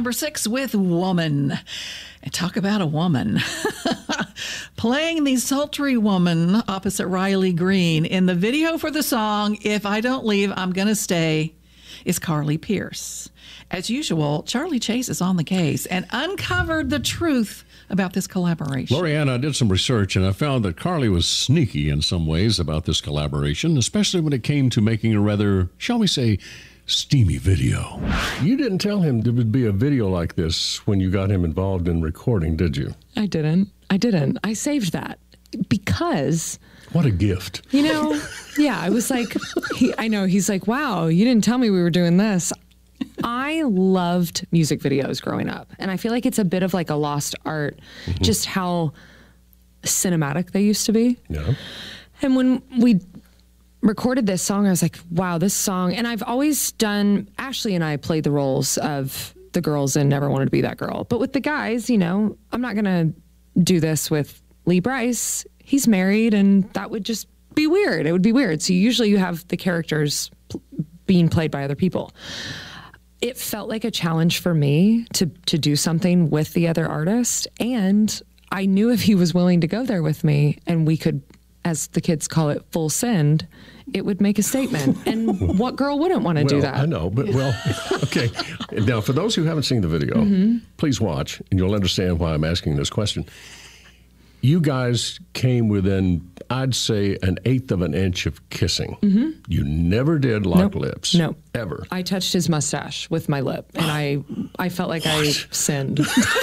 number 6 with Woman. And talk about a woman. Playing the sultry woman opposite Riley Green in the video for the song, If I Don't Leave, I'm Gonna Stay, is Carly Pearce. As usual, Charlie Chase is on the case and uncovered the truth about this collaboration. Lorianne, I did some research and I found that Carly was sneaky in some ways about this collaboration, especially when it came to making a rather, shall we say, steamy video. You didn't tell him there would be a video like this when you got him involved in recording, did you? I didn't. I saved that because... What a gift. You know, yeah, I was like, he's like, wow, you didn't tell me we were doing this. I loved music videos growing up, and I feel like it's a bit of like a lost art, just how cinematic they used to be. Yeah. And when we recorded this song, I was like, wow, this song, and I've always done, Ashley and I played the roles of the girls in Never Wanted to Be That Girl. But with the guys, you know, I'm not going to do this with Lee Brice. He's married, and that would just be weird. It would be weird. So usually you have the characters being played by other people. It felt like a challenge for me to do something with the other artist. And I knew if he was willing to go there with me and we could, as the kids call it, full send, it would make a statement. And what girl wouldn't want to do that? I know, but okay. Now, for those who haven't seen the video, please watch and you'll understand why I'm asking this question. You guys came within, I'd say, 1/8 of an inch of kissing. You never did lock lips. No. Ever. I touched his mustache with my lip, and I felt like I sinned.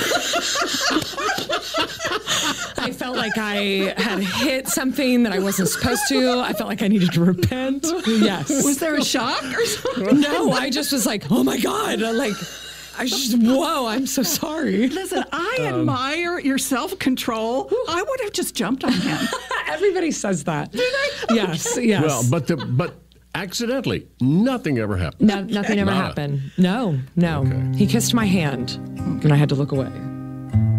I felt like I had hit something that I wasn't supposed to. I felt like I needed to repent. Yes. Was there a shock or something? No, I just was like, oh my God. Whoa, I'm so sorry. Listen, I admire your self-control. I would have just jumped on him. Everybody says that. Do they? Yes. Well, but accidentally, nothing ever happened. No, nothing ever happened. No. Okay. He kissed my hand, and I had to look away.